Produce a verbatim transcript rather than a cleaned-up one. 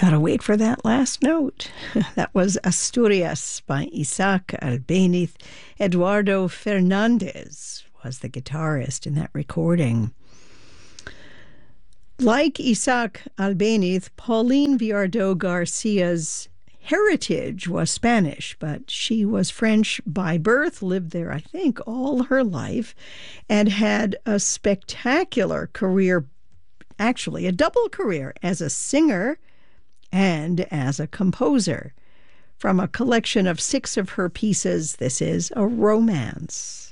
Gotta wait for that last note. That was Asturias by Isaac Albéniz. Eduardo Fernandez was the guitarist in that recording. Like Isaac Albéniz, Pauline Viardot Garcia's heritage was Spanish, but she was French by birth, lived there, I think, all her life, and had a spectacular career, actually a double career, as a singer and as a composer. From a collection of six of her pieces, this is A Romance.